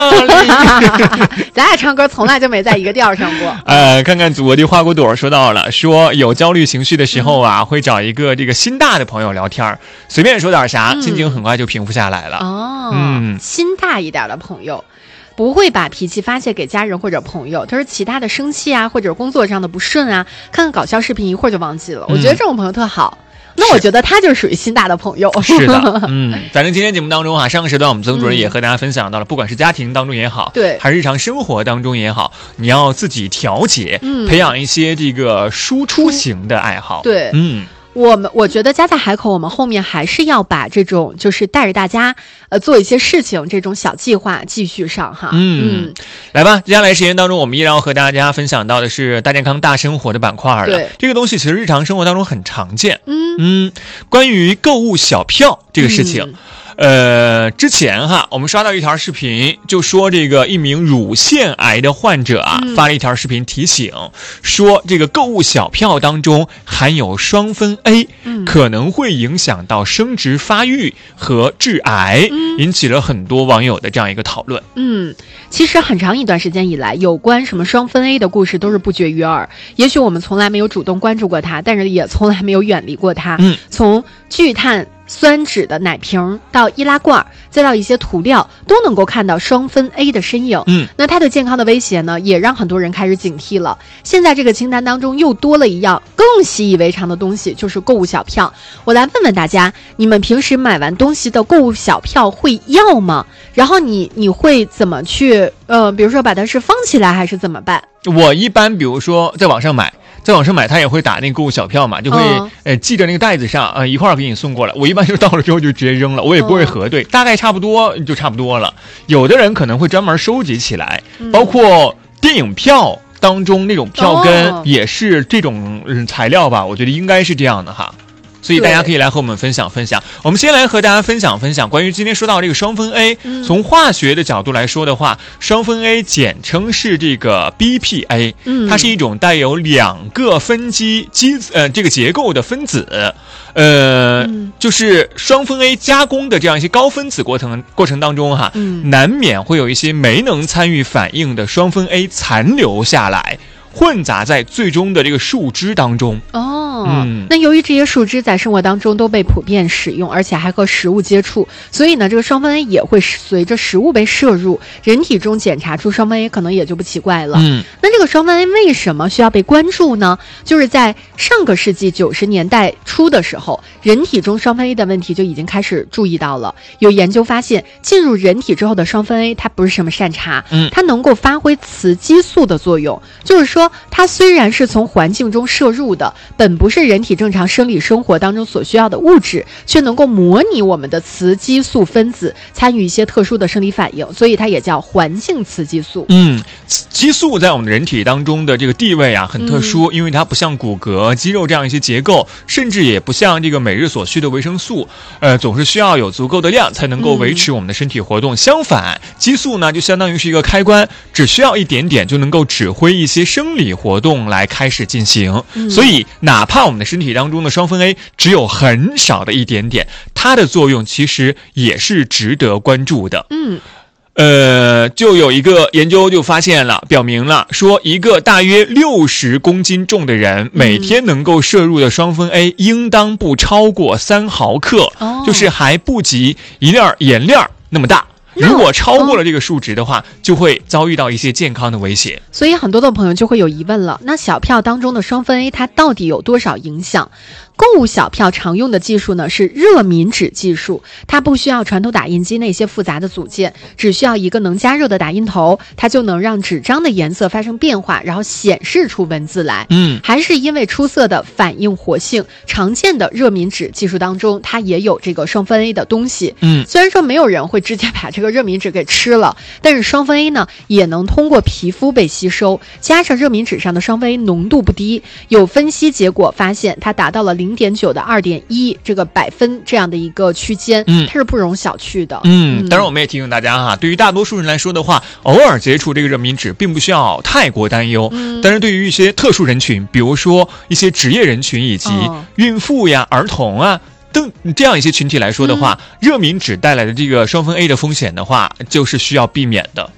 咱俩唱歌从来就没在一个调上过。 看看祖国的花骨朵说到了，说有焦虑情绪的时候啊，会找一个这个心大的朋友聊天，随便说点啥，心情很快就平复下来了。 心大一点的朋友。不会把脾气发泄给家人或者朋友，他说其他的生气啊，或者工作上的不顺啊，看看搞笑视频一会儿就忘记了。我觉得这种朋友特好。那我觉得他就是属于心大的朋友。 是的，反正今天节目当中上个时段我们曾主任也和大家分享到了，不管是家庭当中也好， 对， 还是日常生活当中也好，你要自己调节，培养一些这个输出型的爱好。 对，我觉得家在海口，我们后面还是要把这种就是带着大家做一些事情这种小计划继续上哈。 来吧，接下来时间当中我们依然要和大家分享到的是大健康大生活的板块了。 对， 这个东西其实日常生活当中很常见。关于购物小票这个事情。之前我们刷到一条视频，就说这个一名乳腺癌的患者发了一条视频提醒，说这个购物小票当中含有双酚 A，可能会影响到生殖发育和致癌，引起了很多网友的这样一个讨论。 其实很长一段时间以来，有关什么双酚 A 的故事都是不绝于耳。也许我们从来没有主动关注过它，但是也从来没有远离过它。从聚碳酸酯的奶瓶到易拉罐，再到一些涂料，都能够看到双酚 A 的身影。那它对健康的威胁呢，也让很多人开始警惕了。现在这个清单当中又多了一样更习以为常的东西，就是购物小票。我来问问大家，你们平时买完东西的购物小票会要吗？然后你会怎么去比如说把它是封起来还是怎么办？ 我一般比如说在网上买，他也会打那个购物小票嘛，就会系着那个袋子上一块儿给你送过来。我一般就到了之后就直接扔了，我也不会核对，大概差不多就差不多了。有的人可能会专门收集起来，包括电影票当中那种票根也是这种材料吧，我觉得应该是这样的哈。所以大家可以来和我们分享分享。我们先来和大家分享分享关于今天说到这个双酚 A。从化学的角度来说的话，双酚 A 简称是这个 BPA，它是一种带有2个分这个结构的分子。就是双酚 A 加工的这样一些高分子过程当中难免会有一些没能参与反应的双酚 A 残留下来，混杂在最终的这个树脂当中。 那由于这些树脂在生活当中都被普遍使用，而且还和食物接触，所以呢，这个双酚 A 也会随着食物被摄入，人体中检查出双酚 A 可能也就不奇怪了。那这个双酚 A 为什么需要被关注呢？就是在上个世纪90年代初的时候，人体中双酚 A 的问题就已经开始注意到了。有研究发现，进入人体之后的双酚 A 它不是什么善茬，它能够发挥雌激素的作用，就是说它虽然是从环境中摄入的，本不是人体正常生理生活当中所需要的物质，却能够模拟我们的雌激素分子，参与一些特殊的生理反应，所以它也叫环性雌激素。 激素在我们人体当中的这个地位很特殊，因为它不像骨骼、肌肉这样一些结构，甚至也不像这个每日所需的维生素，总是需要有足够的量才能够维持我们的身体活动。相反，激素呢就相当于是一个开关，只需要一点点就能够指挥一些生理活动来开始进行。所以哪怕我们的身体当中的双酚 A 只有很少的一点点，它的作用其实也是值得关注的。就有一个研究就发现了，表明了说一个大约60公斤重的人，每天能够摄入的双酚 A 应当不超过3毫克，就是还不及一粒盐粒那么大。如果超过了这个数值的话，就会遭遇到一些健康的威胁。 所以很多的朋友就会有疑问了，那小票当中的双酚 A 它到底有多少影响？购物小票常用的技术呢是热敏纸技术，它不需要传统打印机那些复杂的组件，只需要一个能加热的打印头，它就能让纸张的颜色发生变化，然后显示出文字来。还是因为出色的反应活性，常见的热敏纸技术当中它也有这个双酚 A 的东西。虽然说没有人会直接把这个热敏纸给吃了，但是双酚 A 呢也能通过皮肤被吸收，加上热敏纸上的双酚 A 浓度不低，有分析结果发现它达到了0.9的2.1这个百分这样的一个区间，它是不容小觑的。 当然我们也提醒大家对于大多数人来说的话，偶尔接触这个热敏纸并不需要太过担忧。但是对于一些特殊人群，比如说一些职业人群以及孕妇呀、儿童等这样一些群体来说的话，热敏纸带来的这个双酚 A 的风险的话，就是需要避免的。